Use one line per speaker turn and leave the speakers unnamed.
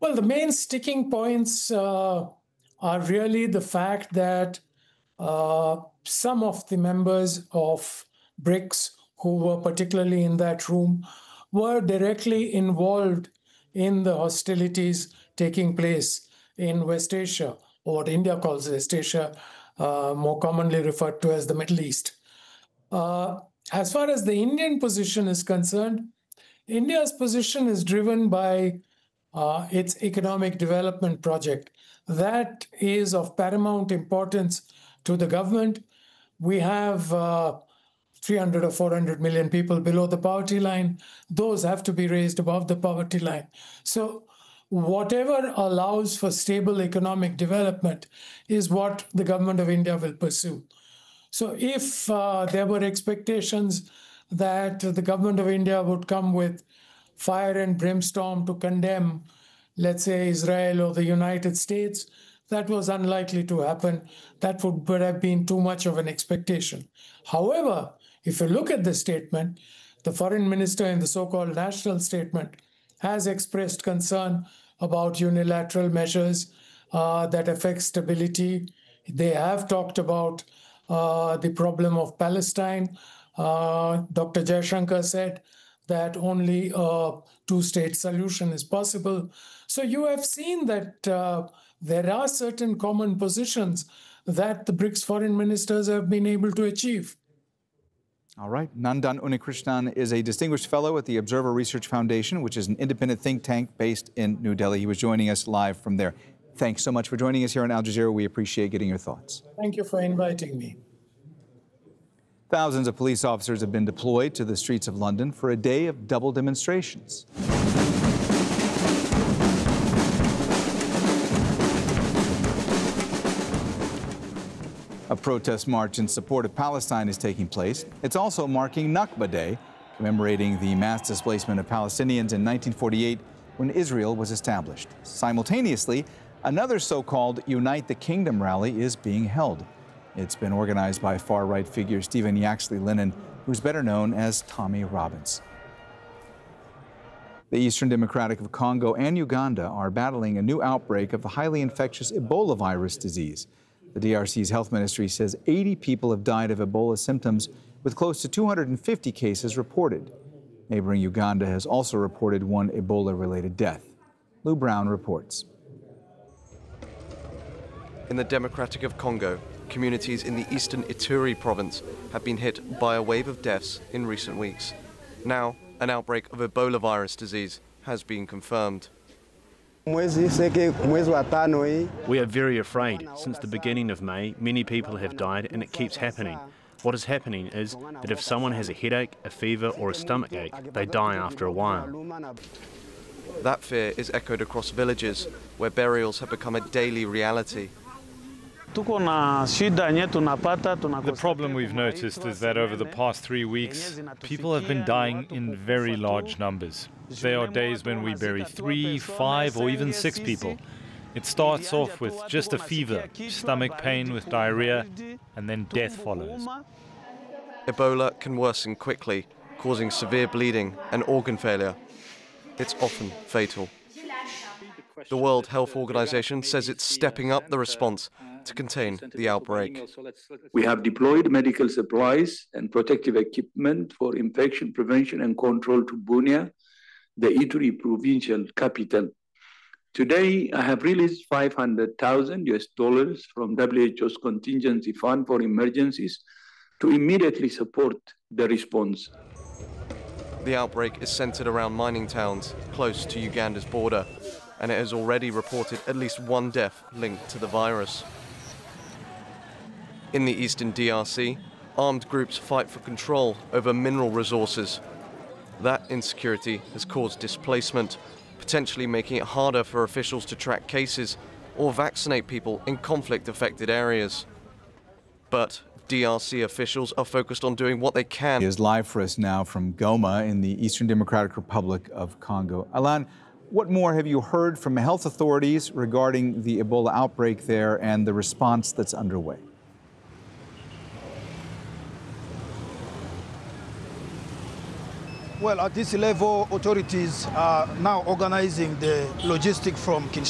Well, the main sticking points are really the fact that some of the members of BRICS who were particularly in that room were directly involved in the hostilities taking place in West Asia, or what India calls West Asia, more commonly referred to as the Middle East. As far as the Indian position is concerned, India's position is driven by its economic development project. That is of paramount importance to the government. We have 300 or 400 million people below the poverty line. Those have to be raised above the poverty line. So whatever allows for stable economic development is what the government of India will pursue. So if there were expectations that the government of India would come with fire and brimstone to condemn, let's say, Israel or the United States, that was unlikely to happen. That would have been too much of an expectation. However, if you look at the statement, the foreign minister in the so-called national statement has expressed concern about unilateral measures that affect stability. They have talked about the problem of Palestine. Dr. Jaishankar said that only a two-state solution is possible. So you have seen that there are certain common positions that the BRICS foreign ministers have been able to achieve.
All right. Nandan Unnikrishnan is a distinguished fellow at the Observer Research Foundation, which is an independent think tank based in New Delhi. He was joining us live from there. Thanks so much for joining us here on Al Jazeera. We appreciate getting your thoughts.
Thank you for inviting me.
Thousands of police officers have been deployed to the streets of London for a day of double demonstrations. A protest march in support of Palestine is taking place. It's also marking Nakba Day, commemorating the mass displacement of Palestinians in 1948 when Israel was established. Simultaneously, another so-called Unite the Kingdom rally is being held. It's been organized by far-right figure Stephen Yaxley-Lennon, who's better known as Tommy Robbins. The Eastern Democratic of Congo and Uganda are battling a new outbreak of the highly infectious Ebola virus disease. The DRC's health ministry says 80 people have died of Ebola symptoms, with close to 250 cases reported. Neighboring Uganda has also reported one Ebola-related death. Lou Brown reports.
In the Democratic of Congo, communities in the eastern Ituri province have been hit by a wave of deaths in recent weeks. Now, an outbreak of Ebola virus disease has been confirmed.
We are very afraid. Since the beginning of May, many people have died, and it keeps happening. What is happening is that if someone has a headache, a fever, or a stomachache, they die after a while.
That fear is echoed across villages, where burials have become a daily reality.
The problem we've noticed is that over the past 3 weeks, people have been dying in very large numbers. There are days when we bury 3, 5, or even 6 people. It starts off with just a fever, stomach pain with diarrhea, and then death follows.
Ebola can worsen quickly, causing severe bleeding and organ failure. It's often fatal. The World Health Organization says it's stepping up the response to contain the outbreak.
We have deployed medical supplies and protective equipment for infection prevention and control to Bunia, the Ituri provincial capital. Today, I have released $500,000 from WHO's contingency fund for emergencies to immediately support the response.
The outbreak is centered around mining towns close to Uganda's border, and it has already reported at least one death linked to the virus. In the eastern DRC, armed groups fight for control over mineral resources. That insecurity has caused displacement, potentially making it harder for officials to track cases or vaccinate people in conflict-affected areas. But DRC officials are focused on doing what they can.
He is live for us now from Goma in the Eastern Democratic Republic of Congo. Alan, what more have you heard from health authorities regarding the Ebola outbreak there and the response that's underway?
Well, at this level, authorities are now organizing the logistics from Kinshasa.